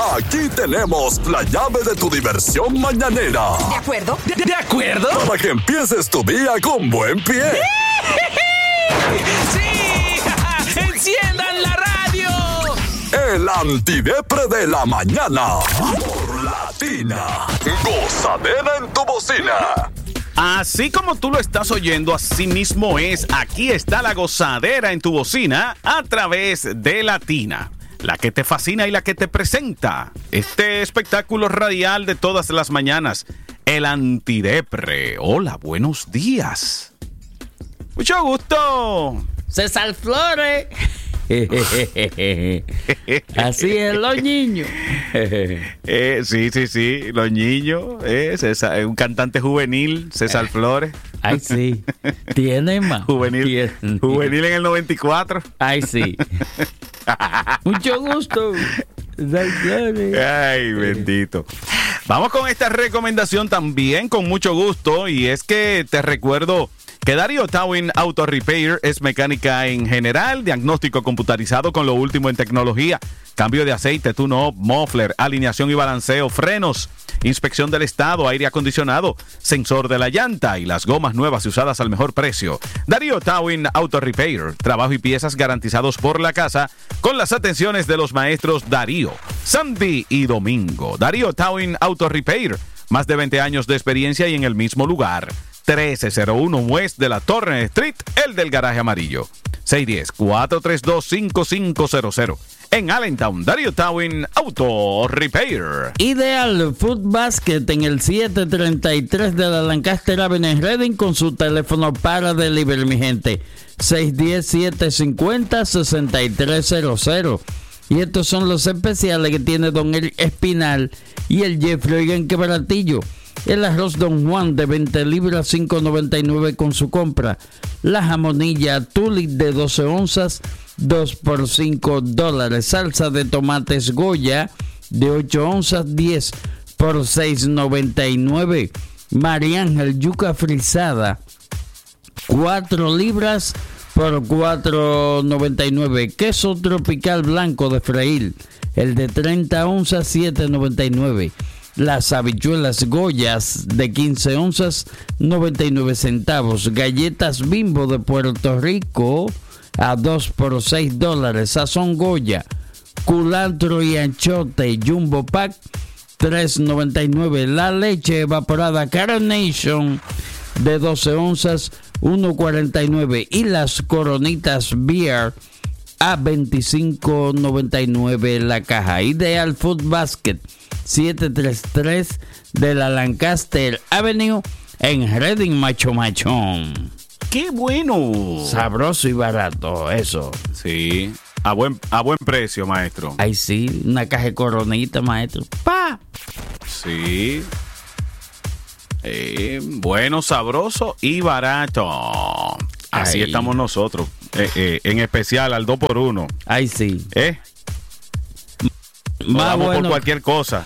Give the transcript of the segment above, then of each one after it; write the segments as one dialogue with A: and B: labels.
A: Aquí tenemos la llave de tu diversión mañanera.
B: ¿De acuerdo?
C: ¿De acuerdo?
A: Para que empieces tu día con buen pie.
C: ¡Sí! ¡Enciendan la radio!
A: El antidepre de la mañana. Por Latina. Gozadera en tu bocina.
D: Así como tú lo estás oyendo, así mismo es. Aquí está la gozadera en tu bocina a través de Latina. La que te fascina y la que te presenta este espectáculo radial de todas las mañanas. El antidepre. Hola, buenos días. Mucho gusto.
E: César Flores. Así es, los niños.
D: Sí, los niños. César, un cantante juvenil, César Flores.
E: Ay, sí. Tiene más.
D: Juvenil en el 94.
E: Ay, sí. Mucho gusto.
D: Ay, bendito. Vamos con esta recomendación también con mucho gusto. Y es que te recuerdo que Darío Towing Auto Repair es mecánica en general, diagnóstico computarizado con lo último en tecnología, cambio de aceite, tune-up, muffler, alineación y balanceo, frenos, inspección del estado, aire acondicionado, sensor de la llanta y las gomas nuevas y usadas al mejor precio. Darío Towing Auto Repair, trabajo y piezas garantizados por la casa con las atenciones de los maestros Darío, Sandy y Domingo. Darío Towing Auto Repair, más de 20 años de experiencia y en el mismo lugar. 1301 West de la Turner Street, el del garaje amarillo. 610-432-5500. En Allentown, Darío Towing Auto Repair.
E: Ideal Food Basket en el 733 de la Lancaster Avenue en Reading con su teléfono para delivery, mi gente. 610-750-6300. Y estos son los especiales que tiene Don El Espinal y el Jeffrey en Quebrantillo. El arroz Don Juan de 20 libras, $5.99 con su compra. La jamonilla Tulip de 12 onzas, 2 por $5. Salsa de tomates Goya de 8 onzas, 10 por $6.99. María Ángel yuca frisada, 4 libras por $4.99. Queso tropical blanco de freír, el de 30 onzas, $7.99. Las habichuelas Goyas de 15 onzas, 99 centavos. Galletas Bimbo de Puerto Rico a 2 por $6. Sazón Goya, culantro y anchote Jumbo Pack, $3.99. La leche evaporada Carnation de 12 onzas, $1.49. Y las coronitas Beer a $25.99 la caja. Ideal Food Basket 733 de la Lancaster Avenue en Reading, Machón.
D: ¡Qué bueno!
E: Sabroso y barato, eso.
D: Sí, a buen precio, maestro.
E: Ay, sí, una caja de coronita, maestro. ¡Pa!
D: Sí. Bueno, sabroso y barato. Así estamos nosotros. En especial al 2x1.
E: Ay, sí.
D: Más bueno por cualquier cosa.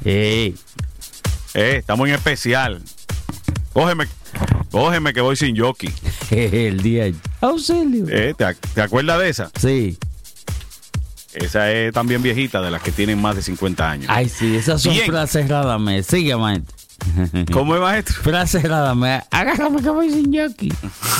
D: Estamos en especial. Cógeme que voy sin jockey.
E: El día. Auxilio.
D: ¿Te acuerdas de esa?
E: Sí.
D: Esa es también viejita, de las que tienen más de 50 años.
E: Ay, sí, esas son frases raras. Sigue, maestro.
D: ¿Cómo es, maestro?
E: Frases raras. Agárrame que voy sin jockey.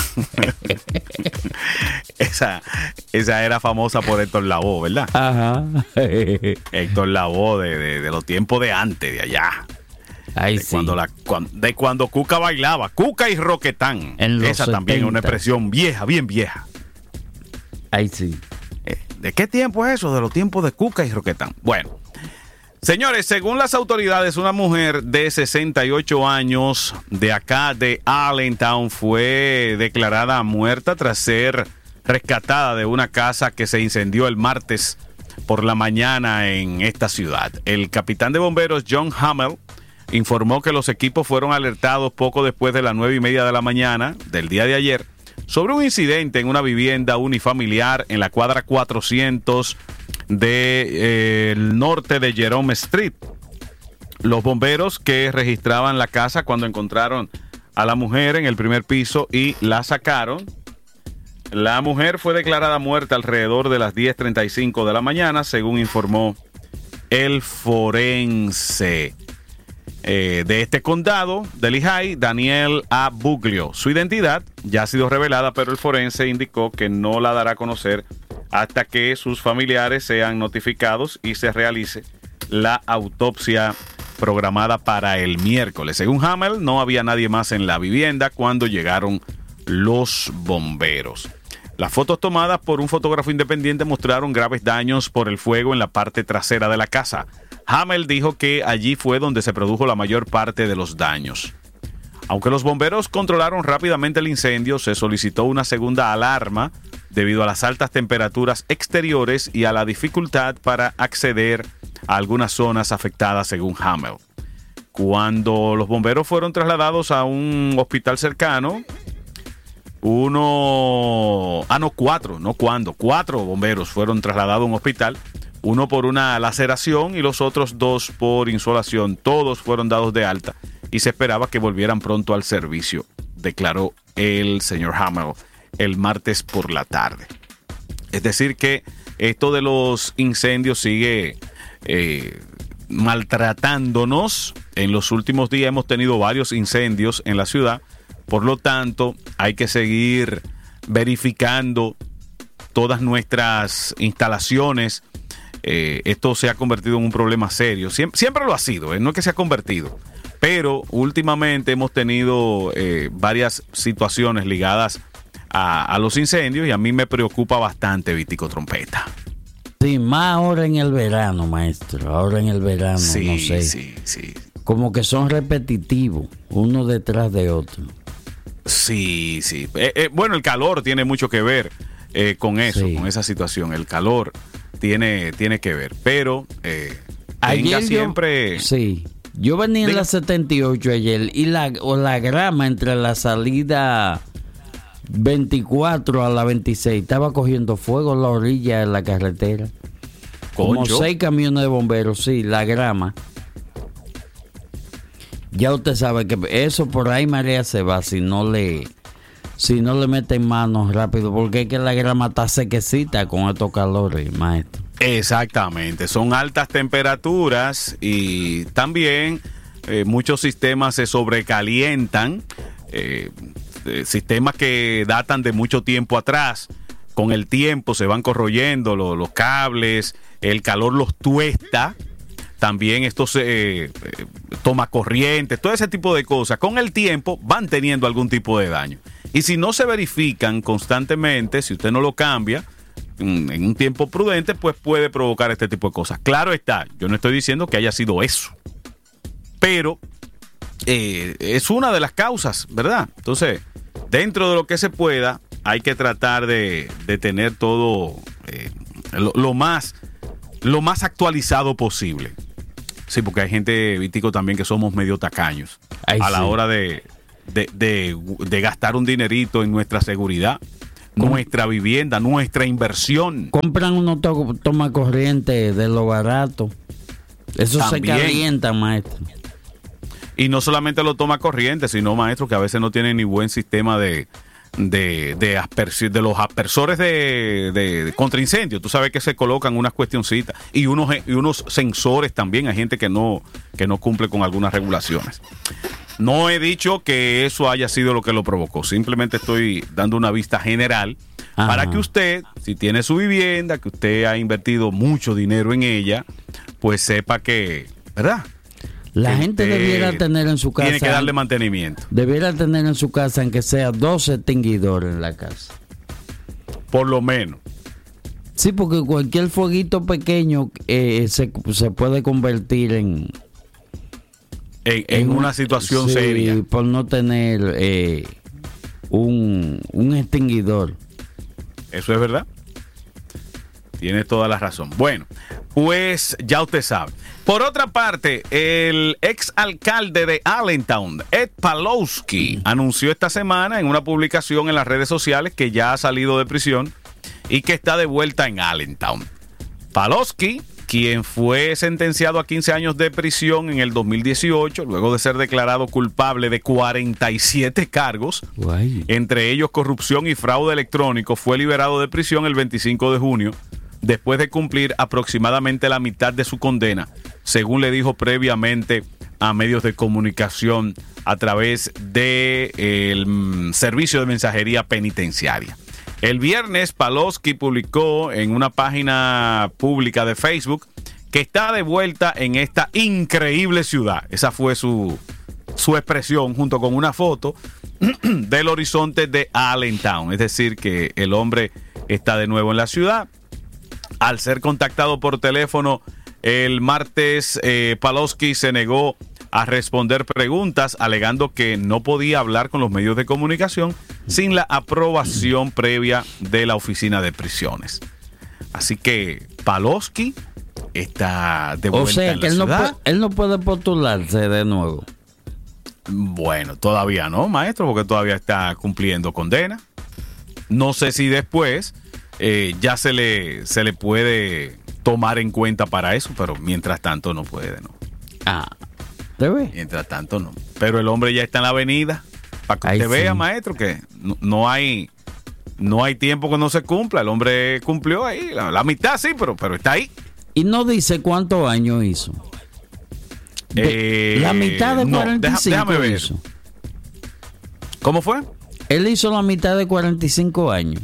D: Esa era famosa por Héctor Lavoe, ¿verdad?
E: Ajá.
D: Héctor Lavoe de los tiempos de antes, de allá.
E: Ay,
D: de
E: sí.
D: Cuando Cuca bailaba. Cuca y Roquetán. Esa
E: 70.
D: también es una expresión vieja, bien vieja.
E: Ay, sí.
D: ¿De qué tiempo es eso? De los tiempos de Cuca y Roquetán. Bueno. Señores, según las autoridades, una mujer de 68 años de acá de Allentown fue declarada muerta tras ser rescatada de una casa que se incendió el martes por la mañana en esta ciudad. El capitán de bomberos John Hamel informó que los equipos fueron alertados poco después de las 9:30 de la mañana del día de ayer sobre un incidente en una vivienda unifamiliar en la cuadra 400 del norte de Jerome Street. Los bomberos que registraban la casa cuando encontraron a la mujer en el primer piso y la sacaron. La mujer fue declarada muerta alrededor de las 10:35 de la mañana, según informó el forense de este condado de Lehigh, Daniel A. Buglio. Su identidad ya ha sido revelada, pero el forense indicó que no la dará a conocer hasta que sus familiares sean notificados y se realice la autopsia programada para el miércoles. Según Hamel, no había nadie más en la vivienda cuando llegaron los bomberos. Las fotos tomadas por un fotógrafo independiente mostraron graves daños por el fuego en la parte trasera de la casa. Hamel dijo que allí fue donde se produjo la mayor parte de los daños. Aunque los bomberos controlaron rápidamente el incendio, se solicitó una segunda alarma debido a las altas temperaturas exteriores y a la dificultad para acceder a algunas zonas afectadas, según Hamel. Cuando los bomberos fueron trasladados a un hospital cercano, cuatro bomberos fueron trasladados a un hospital, uno por una laceración y los otros 2 por insolación. Todos fueron dados de alta y se esperaba que volvieran pronto al servicio, declaró el señor Hamel el martes por la tarde. Es decir que esto de los incendios sigue maltratándonos. En los últimos días hemos tenido varios incendios en la ciudad. Por lo tanto, hay que seguir verificando todas nuestras instalaciones. Esto se ha convertido en un problema serio. Siempre lo ha sido, no es que se ha convertido. Pero últimamente hemos tenido varias situaciones ligadas a los incendios y a mí me preocupa bastante, Vítico Trompeta.
E: Sí, más ahora en el verano, maestro. Ahora en el verano,
D: sí,
E: no sé.
D: Sí.
E: Como que son repetitivos, uno detrás de otro.
D: Sí. Bueno, el calor tiene mucho que ver con eso,
E: Sí.
D: con esa situación. El calor tiene que ver, pero
E: Ayer
D: siempre...
E: Sí. Yo venía en la 78 ayer y la grama entre la salida 24 a la 26 estaba cogiendo fuego en la orilla de la carretera. Como
D: Concho.
E: 6 camiones de bomberos, sí, la grama. Ya usted sabe que eso por ahí María se va si no le meten manos rápido, porque es que la grama está sequecita con estos calores, maestro.
D: Exactamente, son altas temperaturas y también muchos sistemas se sobrecalientan, sistemas que datan de mucho tiempo atrás. Con el tiempo se van corroyendo los cables, el calor los tuesta. También estos tomacorrientes, todo ese tipo de cosas, con el tiempo van teniendo algún tipo de daño. Y si no se verifican constantemente, si usted no lo cambia en un tiempo prudente, pues puede provocar este tipo de cosas. Claro está, yo no estoy diciendo que haya sido eso, pero es una de las causas, ¿verdad? Entonces, dentro de lo que se pueda, hay que tratar de tener todo lo más actualizado posible. Sí, porque hay gente, Vítico, también que somos medio tacaños.
E: Ay,
D: a la
E: sí.
D: hora de gastar un dinerito en nuestra seguridad, nuestra vivienda, nuestra inversión.
E: Compran unos tomacorrientes de lo barato. Eso
D: También.
E: se calienta, maestro.
D: Y no solamente lo toma corriente, sino, maestro, que a veces no tienen ni buen sistema de los aspersores de contra incendio. Tú sabes que se colocan unas cuestioncitas y unos sensores también. Hay gente que no cumple con algunas regulaciones. No he dicho que eso haya sido lo que lo provocó. Simplemente estoy dando una vista general.
E: Ajá.
D: Para que usted, si tiene su vivienda, que usted ha invertido mucho dinero en ella, pues sepa que, ¿verdad?
E: La gente debiera tener en su casa.
D: Tiene que darle mantenimiento.
E: Debiera tener en su casa, aunque sea 2 extinguidores en la casa.
D: Por lo menos.
E: Sí, porque cualquier fueguito pequeño se puede convertir en
D: una situación
E: sí,
D: seria.
E: por no tener un extinguidor.
D: Eso es verdad. Tiene toda la razón. Bueno, pues ya usted sabe. Por otra parte, el exalcalde de Allentown, Ed Pawlowski, anunció esta semana en una publicación en las redes sociales que ya ha salido de prisión y que está de vuelta en Allentown. Pawlowski, quien fue sentenciado a 15 años de prisión en el 2018, luego de ser declarado culpable de 47 cargos,
E: Guay.
D: entre ellos corrupción y fraude electrónico, fue liberado de prisión el 25 de junio, después de cumplir aproximadamente la mitad de su condena, según le dijo previamente a medios de comunicación a través del servicio de mensajería penitenciaria. El viernes, Pawlowski publicó en una página pública de Facebook que está de vuelta en esta increíble ciudad. Esa fue su expresión, junto con una foto del horizonte de Allentown. Es decir, que el hombre está de nuevo en la ciudad. Al ser contactado por teléfono el martes, Pawlowski se negó a responder preguntas, alegando que no podía hablar con los medios de comunicación sin la aprobación previa de la oficina de prisiones. Así que Pawlowski está de vuelta en la ciudad.
E: Él no puede postularse de nuevo.
D: Bueno, todavía no, maestro, porque todavía está cumpliendo condena. No sé si después ya se le puede tomar en cuenta para eso, pero mientras tanto no puede, ¿no?
E: ¿Debe?
D: Mientras tanto no. Pero el hombre ya está en la avenida, para que usted vea, maestro, que no hay tiempo que no se cumpla. El hombre cumplió ahí, la mitad sí, pero está ahí.
E: Y no dice cuántos años hizo. La mitad de 45
D: déjame ver.
E: hizo.
D: ¿Cómo fue?
E: Él hizo la mitad de 45 años.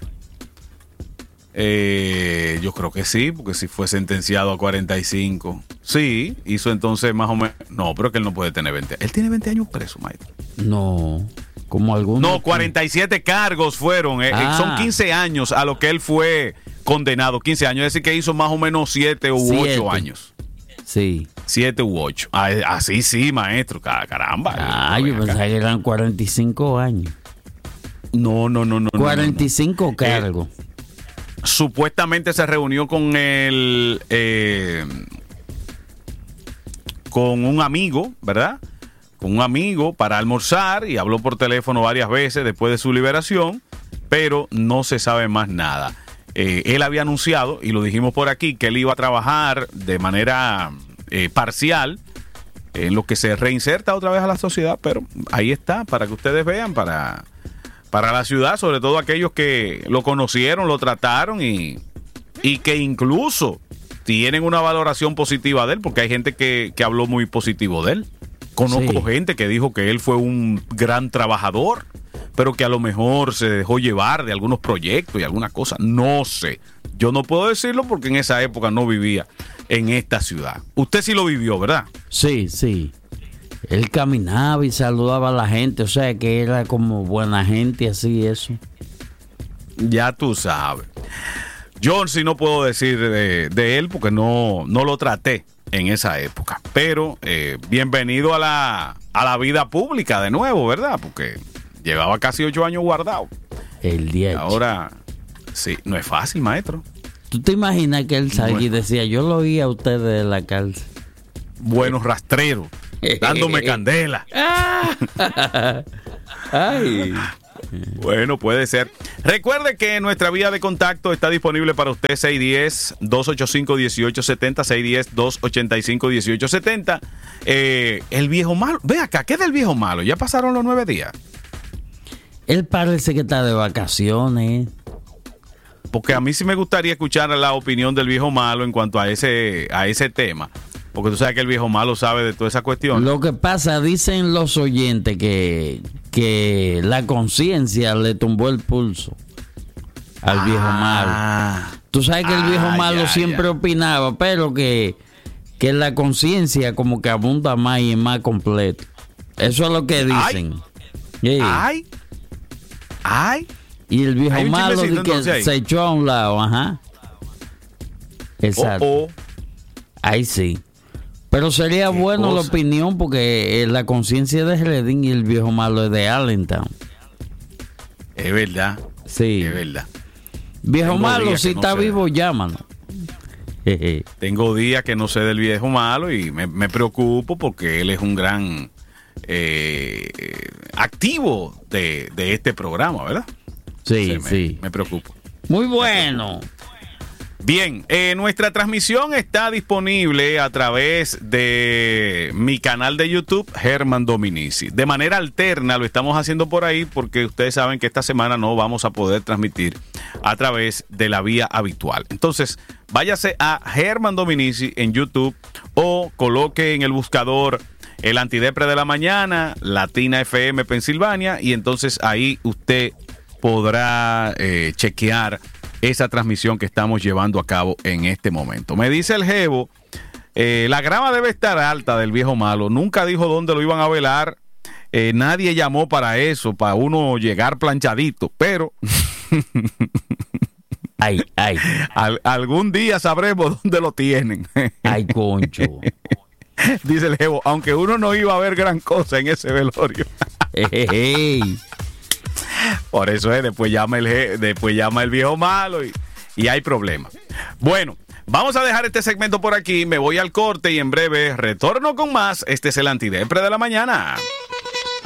D: Yo creo que sí, porque si fue sentenciado a 45. Sí, hizo entonces más o menos. No, pero que él no puede tener 20. Él tiene 20 años preso, maestro.
E: No, como algunos.
D: No, 47 cargos fueron. Son 15 años a lo que él fue condenado. 15 años, es decir, que hizo más o menos 7 u 8 años.
E: Sí.
D: 7 u 8. Así sí, maestro. Caramba.
E: Yo pensaba que eran 45 años.
D: No.
E: 45 cargos.
D: Supuestamente se reunió con con un amigo, ¿verdad? Con un amigo para almorzar y habló por teléfono varias veces después de su liberación, pero no se sabe más nada. Él había anunciado, y lo dijimos por aquí, que él iba a trabajar de manera parcial en lo que se reinserta otra vez a la sociedad, pero ahí está, para que ustedes vean, para la ciudad, sobre todo aquellos que lo conocieron, lo trataron y que incluso tienen una valoración positiva de él, porque hay gente que habló muy positivo de él. Conozco gente que dijo que él fue un gran trabajador, pero que a lo mejor se dejó llevar de algunos proyectos y alguna cosa. No sé. Yo no puedo decirlo porque en esa época no vivía en esta ciudad. Usted sí lo vivió, ¿verdad?
E: Sí. Él caminaba y saludaba a la gente, o sea que era como buena gente, así eso.
D: Ya tú sabes. Yo sí no puedo decir de él porque no lo traté en esa época. Pero bienvenido a la vida pública de nuevo, ¿verdad? Porque llevaba casi 8 años guardado.
E: El día.
D: Ahora, sí, no es fácil, maestro.
E: ¿Tú te imaginas que él salía y decía, yo lo oí a ustedes de la cárcel?
D: Buenos rastreros. Dándome candela.
E: Ay.
D: Bueno, puede ser. Recuerde que nuestra vía de contacto está disponible para usted, 610-285-1870, 610-285-1870. El viejo malo. Ve acá, ¿qué es del viejo malo? Ya pasaron los 9 días.
E: Él parece que está de vacaciones.
D: Porque a mí sí me gustaría escuchar la opinión del viejo malo en cuanto a ese tema. Porque tú sabes que el viejo malo sabe de toda esa cuestión.
E: Lo que pasa, dicen los oyentes que la conciencia le tumbó el pulso al viejo malo. Tú sabes que el viejo malo siempre opinaba, pero que la conciencia como que abunda más y es más completo. Eso es lo que dicen. Sí. Y el viejo malo que se echó a un lado, ajá. Exacto. Ahí sí. Pero sería bueno la opinión porque la conciencia de Redding y el viejo malo es de Allentown.
D: Es verdad.
E: Sí.
D: Es verdad.
E: Viejo malo, si está vivo, llámanos.
D: Tengo días que no sé del viejo malo y me preocupo porque él es un gran activo de este programa, ¿verdad?
E: Sí.
D: Me preocupo.
E: Muy bueno.
D: Bien, nuestra transmisión está disponible a través de mi canal de YouTube, Germán Dominici. De manera alterna lo estamos haciendo por ahí porque ustedes saben que esta semana no vamos a poder transmitir a través de la vía habitual. Entonces, váyase a Germán Dominici en YouTube o coloque en el buscador el Antidepre de la Mañana, Latina FM Pensilvania, y entonces ahí usted podrá chequear esa transmisión que estamos llevando a cabo en este momento. Me dice el Jevo, la grama debe estar alta del viejo malo. Nunca dijo dónde lo iban a velar. Nadie llamó para eso, para uno llegar planchadito, pero algún día sabremos dónde lo tienen.
E: Ay, concho.
D: Dice el Jevo, aunque uno no iba a ver gran cosa en ese velorio. Por eso después llama el viejo malo y hay problemas. Bueno, vamos a dejar este segmento por aquí. Me voy al corte y en breve retorno con más. Este es el Antidepre de la Mañana.